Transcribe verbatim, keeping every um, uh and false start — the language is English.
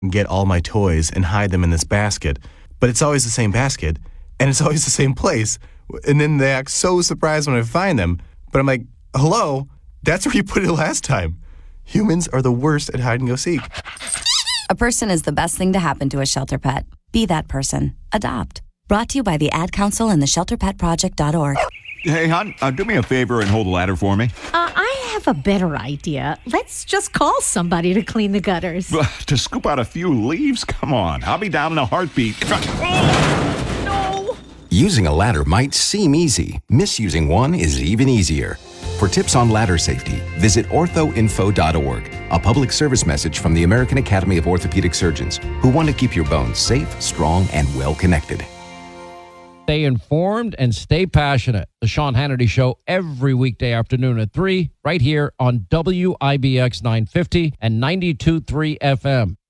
get all my toys and hide them in this basket, but it's always the same basket, and it's always the same place. And then they act so surprised when I find them. But I'm like, hello, that's where you put it last time. Humans are the worst at hide and go seek. A person is the best thing to happen to a shelter pet. Be that person. Adopt. Brought to you by the Ad Council and the shelter pet project dot org. Hey, hon, uh, do me a favor and hold the ladder for me. Uh, I have a better idea. Let's just call somebody to clean the gutters. Uh, to scoop out a few leaves? Come on, I'll be down in a heartbeat. Oh, no! Using a ladder might seem easy. Misusing one is even easier. For tips on ladder safety, visit ortho info dot org, a public service message from the American Academy of Orthopedic Surgeons, who want to keep your bones safe, strong, and well-connected. Stay informed and stay passionate. The Sean Hannity Show every weekday afternoon at three, right here on W I B X nine fifty and ninety-two point three F M.